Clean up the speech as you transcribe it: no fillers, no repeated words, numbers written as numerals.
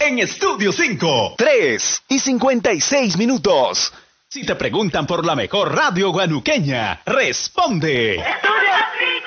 en Estudio 5. 3:56. Si te preguntan por la mejor radio guanuqueña, responde. Estudio